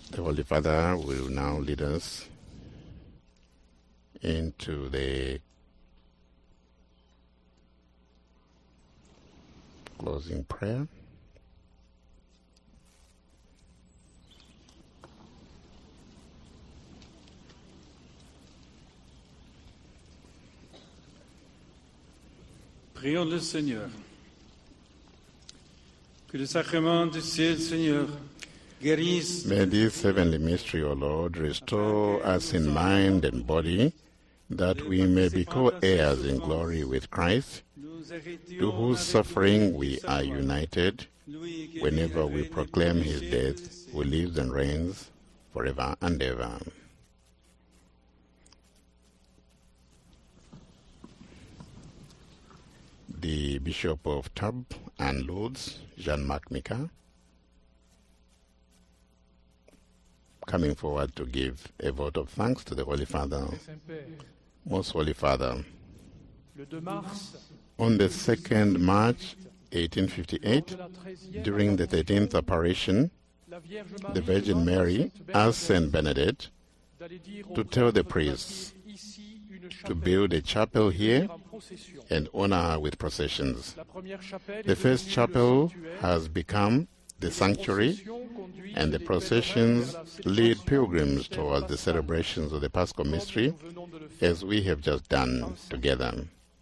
The Holy Father will now lead us into the closing prayer. Prions le Seigneur. Que le sacrement du ciel, Seigneur, guérisse. May this heavenly mystery, O Lord, restore us in mind and body, that we may be co-heirs in glory with Christ, to whose suffering we are united, whenever we proclaim his death, who lives and reigns forever and ever. The Bishop of Tarbes and Lourdes, Jean-Marc Mika, coming forward to give a vote of thanks to the Holy Father. Most Holy Father, on the 2nd March 1858, during the 13th apparition, the Virgin Mary asked Saint Benedict to tell the priests to build a chapel here and honor her with processions. The first chapel has become the sanctuary, and the processions lead pilgrims towards the celebrations of the Paschal Mystery, as we have just done together.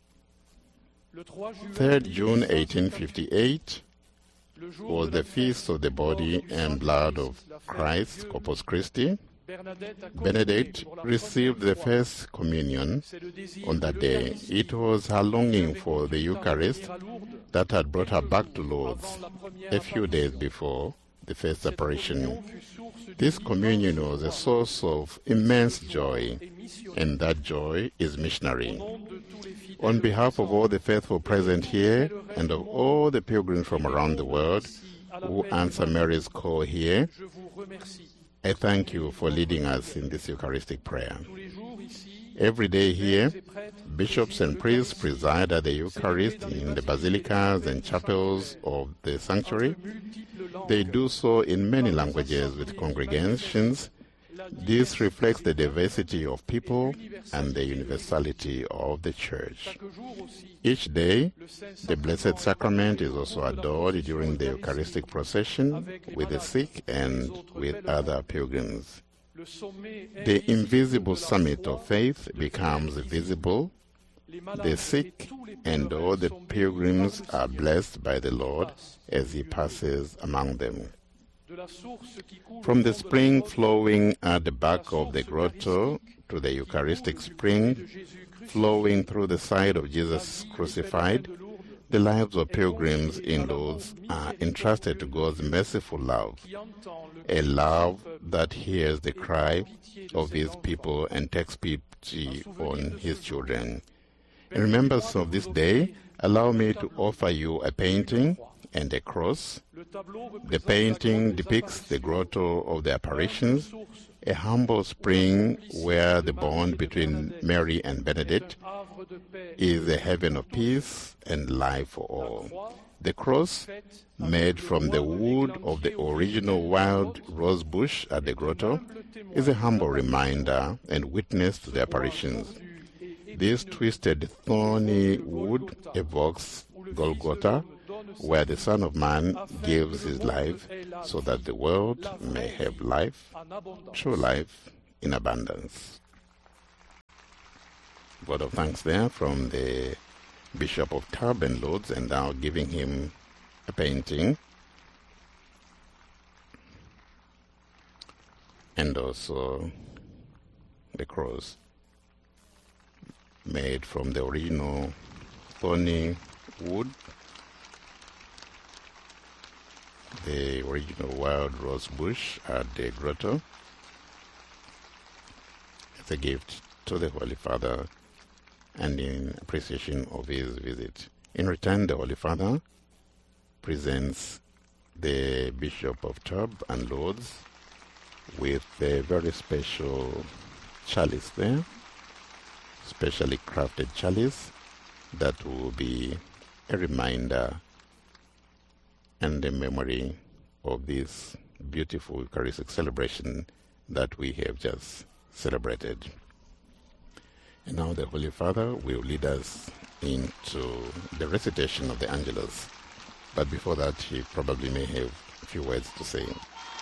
3rd June 1858 was the feast of the body and blood of Christ, Corpus Christi. Benedict received the first communion on that day. It was her longing for the Eucharist that had brought her back to Lourdes a few days before the first apparition. This communion was a source of immense joy, and that joy is missionary. On behalf of all the faithful present here and of all the pilgrims from around the world who answer Mary's call here, I thank you for leading us in this Eucharistic prayer. Every day here, bishops and priests preside at the Eucharist in the basilicas and chapels of the sanctuary. They do so in many languages with congregations. This reflects the diversity of people and the universality of the Church. Each day, the Blessed Sacrament is also adored during the Eucharistic procession with the sick and with other pilgrims. The invisible summit of faith becomes visible. The sick and all the pilgrims are blessed by the Lord as he passes among them. From the spring flowing at the back of the grotto to the Eucharistic spring flowing through the side of Jesus crucified, the lives of pilgrims in Lourdes are entrusted to God's merciful love, a love that hears the cry of his people and takes pity on his children. In remembrance of this day, allow me to offer you a painting and a cross. The painting depicts the grotto of the apparitions, a humble spring where the bond between Mary and Benedict is a heaven of peace and life for all. The cross, made from the wood of the original wild rose bush at the grotto, is a humble reminder and witness to the apparitions. This twisted, thorny wood evokes Golgotha, where the Son of Man gives his life so that the world may have life, true life in abundance. Word of thanks there from the Bishop of Tarbes and Lourdes, and now giving him a painting and also the cross made from the original thorny wood, the original wild rose bush at the grotto. It's a gift to the Holy Father and in appreciation of his visit. In return, the Holy Father presents the Bishop of Tarbes and Lourdes with a very special chalice there, specially crafted chalice that will be a reminder and a memory of this beautiful Eucharistic celebration that we have just celebrated. And now the Holy Father will lead us into the recitation of the Angelus. But before that, he probably may have a few words to say.